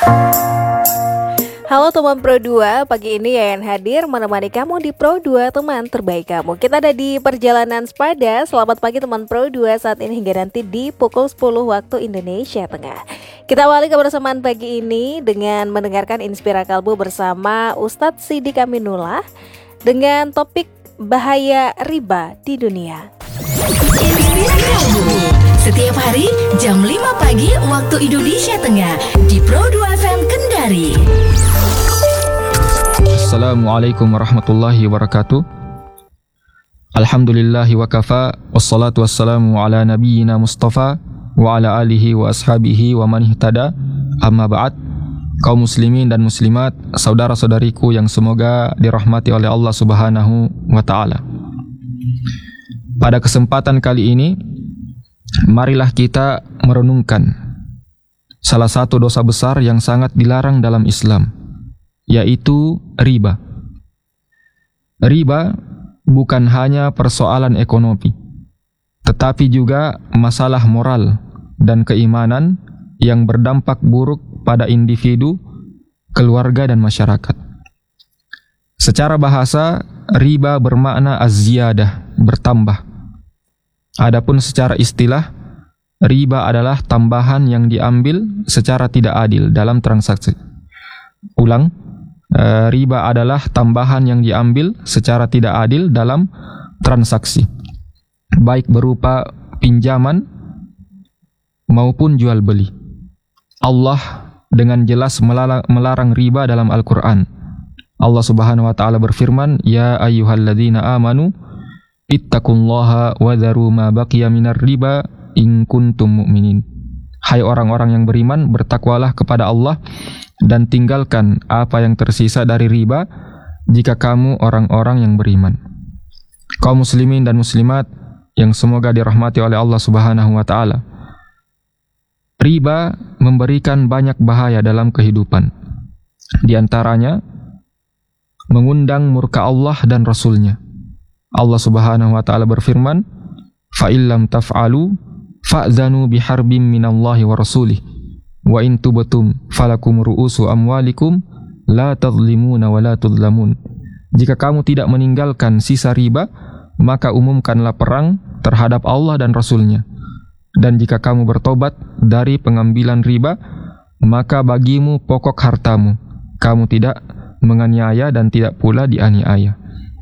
Halo teman Pro 2, pagi ini Yayan hadir menemani kamu di Pro 2 teman terbaik kamu. Kita ada di perjalanan Spada. Selamat pagi teman Pro 2 saat ini hingga nanti di pukul 10 waktu Indonesia Tengah. Kita awali kebersamaan pagi ini dengan mendengarkan Inspira Kalbu bersama Ustadz Siddiq Aminullah dengan topik bahaya riba di dunia. Inspira Kalbu setiap hari jam 5 pagi waktu Indonesia Tengah di Pro 2 FM Kendari. Assalamualaikum warahmatullahi wabarakatuh. Alhamdulillahi wa kafa, wassalatu wassalamu ala nabiyyina Mustafa wa ala alihi wa ashabihi wa man ihtada. Amma ba'd. Kaum muslimin dan muslimat, saudara-saudariku yang semoga dirahmati oleh Allah Subhanahu wa taala. Pada kesempatan kali ini, marilah kita merenungkan salah satu dosa besar yang sangat dilarang dalam Islam, yaitu riba. Riba bukan hanya persoalan ekonomi, tetapi juga masalah moral dan keimanan yang berdampak buruk pada individu, keluarga, dan masyarakat. Secara bahasa, riba bermakna az-ziyadah, bertambah. Adapun secara istilah, riba adalah tambahan yang diambil secara tidak adil dalam transaksi. Riba adalah tambahan yang diambil secara tidak adil dalam transaksi, baik berupa pinjaman maupun jual beli. Allah dengan jelas melarang riba dalam Al-Quran. Allah Subhanahu wa taala berfirman, "Ya ayyuhalladzina amanu ittaqullaha wa dharu ma baqiya minar riba in kuntum mu'minin." Hai orang-orang yang beriman, bertakwalah kepada Allah dan tinggalkan apa yang tersisa dari riba jika kamu orang-orang yang beriman. Kaum muslimin dan muslimat yang semoga dirahmati oleh Allah Subhanahu wa taala. Riba memberikan banyak bahaya dalam kehidupan. Di antaranya mengundang murka Allah dan Rasul-Nya. Allah Subhanahu wa taala berfirman, "Fa illam taf'alu fa'zanu biharbin minallahi wa rasulih. Wa in tubtum falakum ru'usu amwalikum la tadhlimuna wa la tudlamun." Jika kamu tidak meninggalkan sisa riba, maka umumkanlah perang terhadap Allah dan Rasul-Nya. Dan jika kamu bertobat dari pengambilan riba, maka bagimu pokok hartamu. Kamu tidak menganiaya dan tidak pula dianiaya.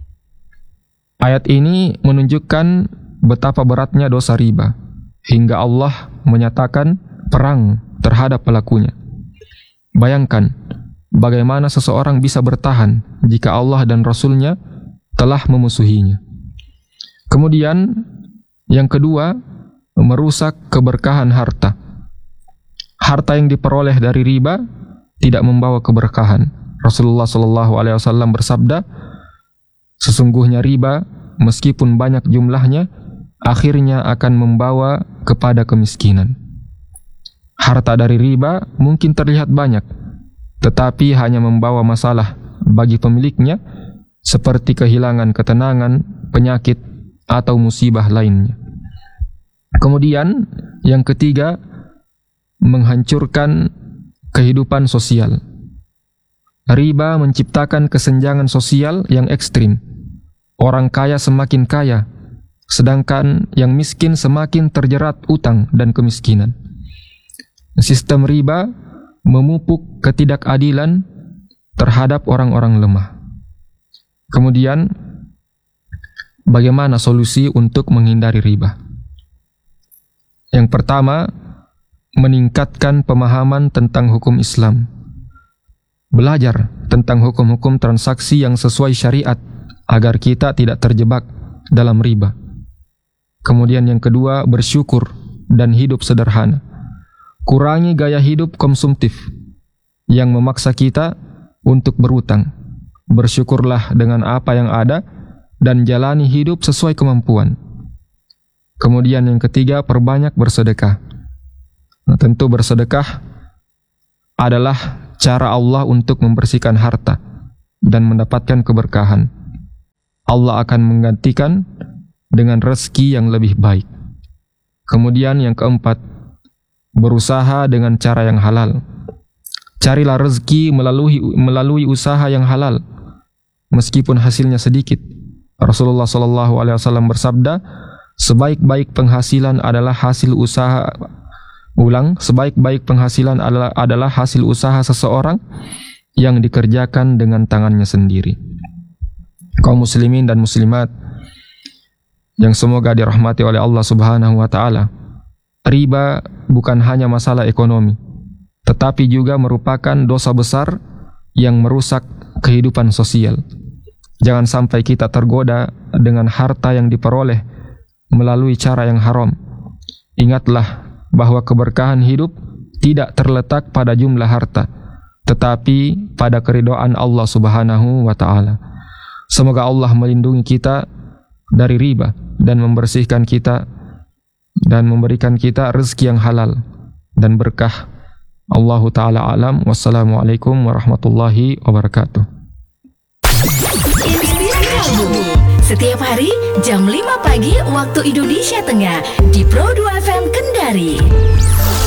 Ayat ini menunjukkan betapa beratnya dosa riba, hingga Allah menyatakan perang terhadap pelakunya. Bayangkan bagaimana seseorang bisa bertahan jika Allah dan Rasul-Nya telah memusuhinya. Kemudian yang kedua, merusak keberkahan harta. Harta yang diperoleh dari riba tidak membawa keberkahan. Rasulullah SAW bersabda, "Sesungguhnya riba meskipun banyak jumlahnya, akhirnya akan membawa kepada kemiskinan." Harta dari riba mungkin terlihat banyak, tetapi hanya membawa masalah bagi pemiliknya, seperti kehilangan ketenangan, penyakit, atau musibah lainnya. Kemudian yang ketiga, menghancurkan kehidupan sosial. Riba menciptakan kesenjangan sosial yang ekstrim. Orang kaya semakin kaya, sedangkan yang miskin semakin terjerat utang dan kemiskinan. Sistem riba memupuk ketidakadilan terhadap orang-orang lemah. Kemudian, bagaimana solusi untuk menghindari riba? Yang pertama, meningkatkan pemahaman tentang hukum Islam. Belajar tentang hukum-hukum transaksi yang sesuai syariat agar kita tidak terjebak dalam riba. Kemudian yang kedua, bersyukur dan hidup sederhana. Kurangi gaya hidup konsumtif yang memaksa kita untuk berutang. Bersyukurlah dengan apa yang ada dan jalani hidup sesuai kemampuan. Kemudian yang ketiga, perbanyak bersedekah. Tentu bersedekah adalah cara Allah untuk membersihkan harta dan mendapatkan keberkahan. Allah akan menggantikan dengan rezeki yang lebih baik. Kemudian yang keempat, berusaha dengan cara yang halal. Carilah rezeki melalui usaha yang halal, meskipun hasilnya sedikit. Rasulullah SAW bersabda, sebaik-baik penghasilan adalah hasil usaha. Sebaik-baik penghasilan adalah hasil usaha seseorang yang dikerjakan dengan tangannya sendiri. Kaum muslimin dan muslimat yang semoga dirahmati oleh Allah Subhanahu wa taala, riba bukan hanya masalah ekonomi, tetapi juga merupakan dosa besar yang merusak kehidupan sosial. Jangan sampai kita tergoda dengan harta yang diperoleh melalui cara yang haram. Ingatlah bahwa keberkahan hidup tidak terletak pada jumlah harta, tetapi pada keridhaan Allah Subhanahu wa taala. Semoga Allah melindungi kita dari riba dan membersihkan kita dan memberikan kita rezeki yang halal dan berkah. Allahu taala alam. Wassalamualaikum warahmatullahi wabarakatuh. Setiap hari jam 5 pagi waktu Indonesia Tengah di Pro 2 FM Kendari.